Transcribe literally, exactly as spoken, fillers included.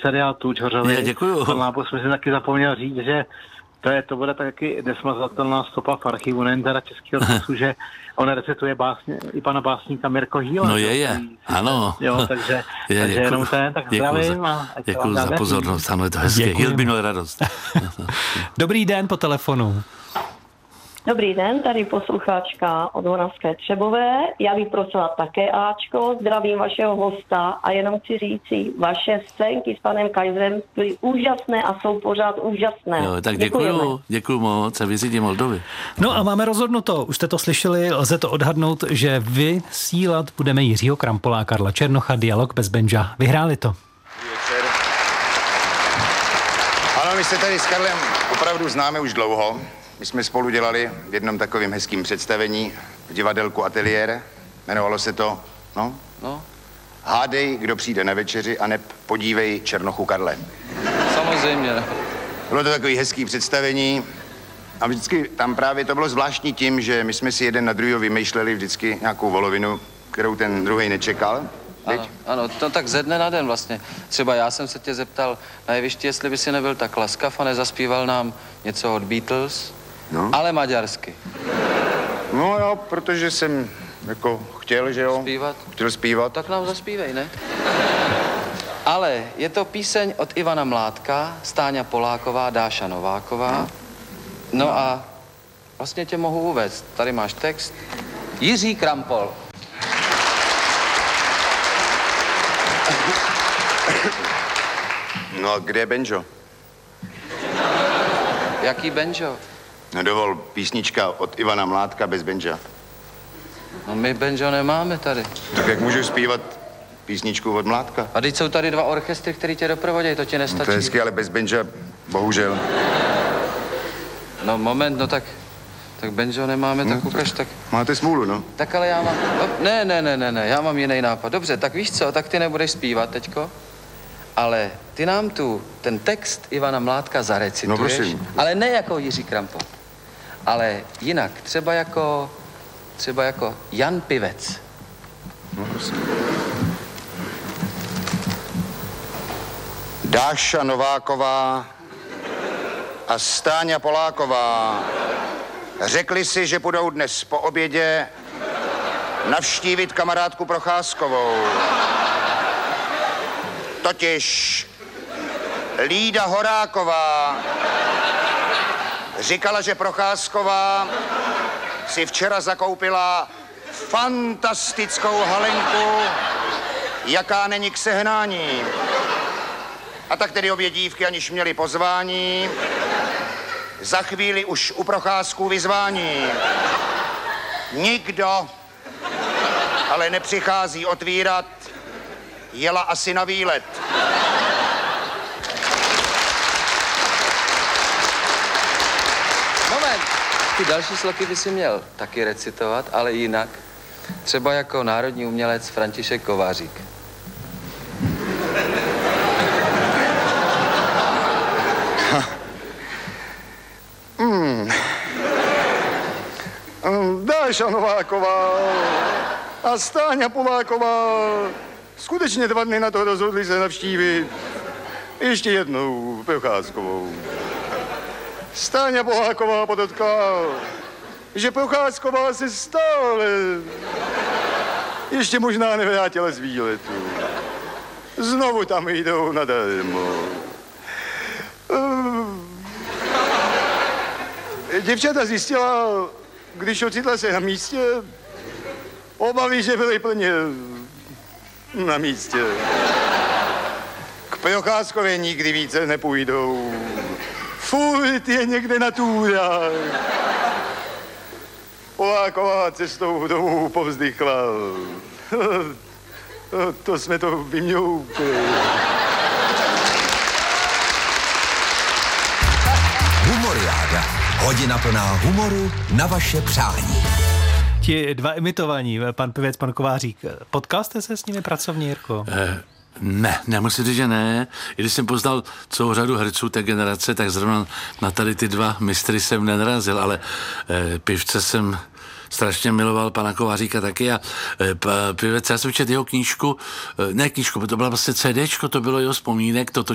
seriál Tůč hořový. Děkuju. Pan Lábus mi si taky zapomněl říct, že to, je, to bude taky nesmazatelná stopa v archivu, nejen teda Českého rozhlasu, že on recituje básně, i pana básníka Mirko Hýla. No je, je, ano. Jo, takže, je, takže jenom ten, tak zdravím. Za, děkuju za pozornost, ano, je to hezké. Hýl by měl radost. Dobrý den po telefonu. Dobrý den, tady posluchačka od Moravské Třebové. Já bych prosila také Ačko, zdravím vašeho hosta a jenom chci říci, vaše scénky s panem Kaiserem byly úžasné a jsou pořád úžasné. Jo, tak děkuju, děkuju moc a vizitě Moldovy. No a máme rozhodnuto, už jste to slyšeli, lze to odhadnout, že vysílat budeme Jiřího Krampola a Karla Černocha, Dialog bez Benja. Vyhráli to. Ano, my se tady s Karlem opravdu známe už dlouho. My jsme spolu dělali v jednom takovém hezkým představení v divadelku Ateliér. Jmenovalo se to, no, no. Hádej, kdo přijde na večeři, a neb podívej Černochu Karle. Samozřejmě. Bylo to takový hezký představení a vždycky tam právě to bylo zvláštní tím, že my jsme si jeden na druhého vymýšleli vždycky nějakou volovinu, kterou ten druhej nečekal. Ano, ano, to tak ze dne na den vlastně. Třeba já jsem se tě zeptal na jevišti, jestli by si nebyl tak laskav a nezaspíval nám něco od Beatles, no. Ale maďarsky. No jo, protože jsem jako chtěl, že jo. Zpívat? Chtěl zpívat. Tak nám zaspívej, ne? Ale je to píseň od Ivana Mládka, Stáňa Poláková, Dáša Nováková. No a vlastně tě mohu uvést. Tady máš text. Jiří Krampol. No a kde je Benjo? Jaký Benjo? No dovol, písnička od Ivana Mládka bez Benja. No my Benjo nemáme tady. Tak jak můžu zpívat písničku od Mládka? A teď jsou tady dva orchestry, který tě doprovodějí, to ti nestačí. No to je hezky, ale bez Benja, bohužel. No moment, no tak, tak Benjo nemáme, no, tak ukaž, tak... Máte smůlu, no. Tak ale já mám, no, ne, ne, ne, ne, ne, já mám jiný nápad. Dobře, tak víš co, tak ty nebudeš zpívat teďko, ale ty nám tu ten text Ivana Mládka zarecituješ. No prosím. Ale ne jako Jiří Krampol, ale jinak, třeba jako, třeba jako Jan Pivec. No prosím. Dáša Nováková a Stáňa Poláková řekli si, že budou dnes po obědě navštívit kamarádku Procházkovou. Totiž Lída Horáková říkala, že Procházková si včera zakoupila fantastickou halenku, jaká není k sehnání. A tak tedy obě dívky, aniž měly pozvání, za chvíli už u Procházků vyzvání. Nikdo ale nepřichází otvírat, jela asi na výlet. Moment, ty další sloky by si měl taky recitovat, ale jinak. Třeba jako národní umělec František Kovářík. Hmm. Dáša Nováková a Stáňa Poláková skutečně dva dny na to rozhodli se navštívit ještě jednou Procházkovou. Stáňa Poláková podotkla, že Procházková se stále ještě možná nevrátila z výletu. Znovu tam jdou nadarmo. Děvčata zjistila, když ocitla se na místě, obavy, že byly plně na místě. K Procházkově nikdy více nepůjdou. Furt je někde na túrách. Poláková cestou domů povzdychla. To jsme to vymňoukli. Humoriáda. Hodina plná humoru na vaše přání. Ti dva imitovaní, pan Pivec, pan Kovářík, potkal jste se s nimi pracovně, Jirko? Eh, ne, nemusím říct, že ne. I když jsem poznal celou řadu herců té generace, tak zrovna na tady ty dva mistry jsem nenarazil, ale eh, Pivce jsem strašně miloval, pana Kováříka taky a e, Pivec, já jsem četl jeho knížku, e, ne knížku, to byla vlastně CDčko, to bylo jeho vzpomínek, to